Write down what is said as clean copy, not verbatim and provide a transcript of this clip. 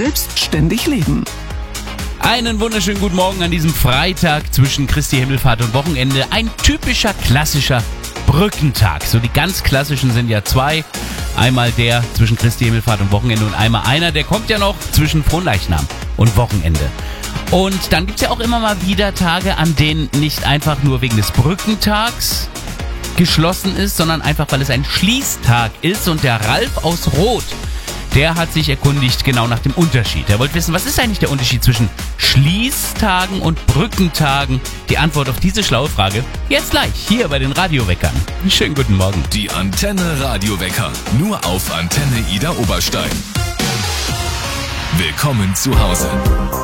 selbstständig leben. Einen wunderschönen guten Morgen an diesem Freitag zwischen Christi Himmelfahrt und Wochenende. Ein typischer, klassischer Brückentag. So die ganz klassischen sind ja zwei. Einmal der zwischen Christi Himmelfahrt und Wochenende und einmal einer, der kommt ja noch zwischen Fronleichnam und Wochenende. Und dann gibt's ja auch immer mal wieder Tage, an denen nicht einfach nur wegen des Brückentags geschlossen ist, sondern einfach, weil es ein Schließtag ist. Und der Ralf aus Roth, der hat sich erkundigt genau nach dem Unterschied. Er wollte wissen, was ist eigentlich der Unterschied zwischen Schließtagen und Brückentagen? Die Antwort auf diese schlaue Frage jetzt gleich hier bei den Radioweckern. Schönen guten Morgen. Die Antenne Radiowecker. Nur auf Antenne Ida Oberstein. Willkommen zu Hause.